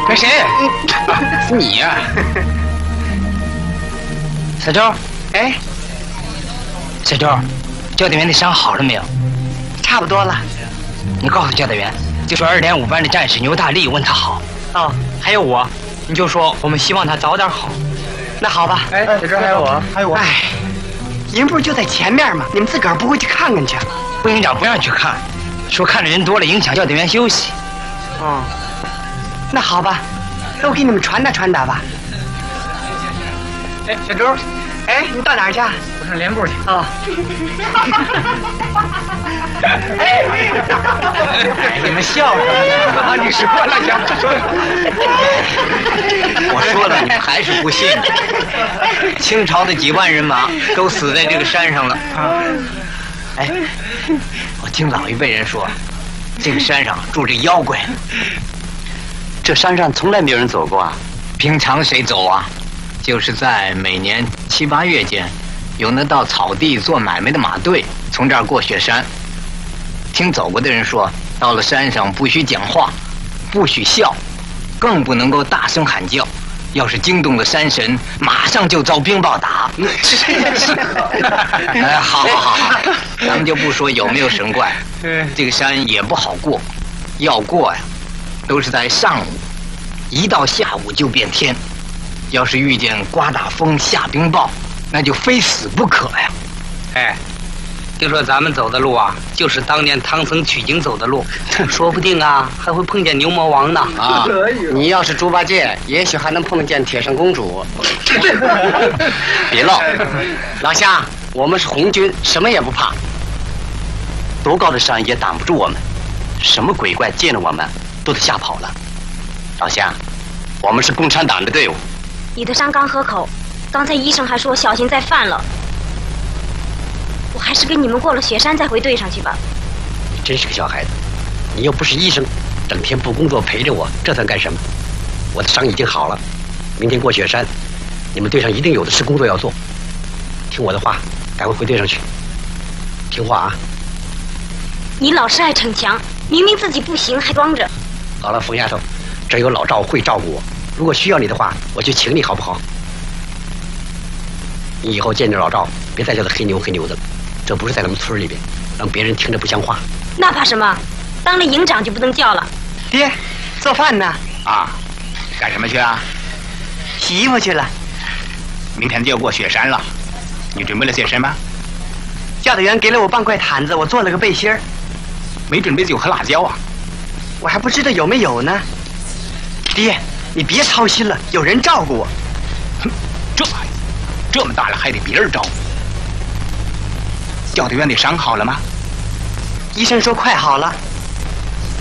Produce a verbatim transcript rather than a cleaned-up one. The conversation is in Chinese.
那谁？是你呀、啊，小周。哎，小周，教导员的伤好了没有？ 差不多了。 你告诉教导员，就说二点五班的战士牛大力问他好。 哦，还有我，你就说我们希望他早点好。那好吧。 哎，小周还有我，还有我。 哎，营部就在前面嘛，你们自个儿不会去看看去？ 副营长不让去看，说看的人多了影响教导员休息。 哦，那好吧，那我给你们传达传达吧。 哎，小周。 哎，你到哪儿去？ 我上连部去。 哦。 哎，你们笑什么呢？你说了呀？ 我说了，你们还是不信。清朝的几万人马都死在这个山上了。哎，我听老一辈人说，这个山上住着妖怪。这山上从来没有人走过啊？平常谁走啊？就是在每年七八月间，有那到草地做买卖的马队从这儿过雪山。听走过的人说，到了山上不许讲话，不许笑，更不能够大声喊叫。要是惊动了山神，马上就遭冰雹打。哎，好好好好，咱们就不说有没有神怪，这个山也不好过，要过呀，都是在上午，一到下午就变天。要是遇见刮大风下冰雹，那就非死不可呀！ 哎，听说咱们走的路啊，就是当年唐僧取经走的路，说不定啊还会碰见牛魔王呢。 啊， 你要是猪八戒，也许还能碰见铁扇公主。 别闹， 老夏，我们是红军，什么也不怕。 多高的山也挡不住我们，什么鬼怪见了我们都得吓跑了。老夏，我们是共产党的队伍。 你的伤刚合口，刚才医生还说小心再犯了。我还是跟你们过了雪山再回队上去吧。 你真是个小孩子，你又不是医生，整天不工作陪着我，这算干什么？我的伤已经好了，明天过雪山，你们队上一定有的是工作要做。听我的话，赶快回队上去，听话啊！ 你老是爱逞强，明明自己不行还装着。 好了，冯丫头，这有老赵会照顾我。如果需要你的话，我就请你好不好？你以后见着老赵，别再叫他黑牛黑牛的，这不是在咱们村里边，让别人听着不像话。 那怕什么？当了营长就不能叫了。 爹，做饭呢？ 啊，干什么去啊？ 洗衣服去了。 明天就要过雪山了，你准备了些什么？ 教导员给了我半块毯子，我做了个背心儿。 没准备酒和辣椒啊？ 我还不知道有没有呢。爹，你别操心了，有人照顾我。 哼，这孩子这么大了还得别人照顾。教导员的伤好了吗？ 医生说快好了，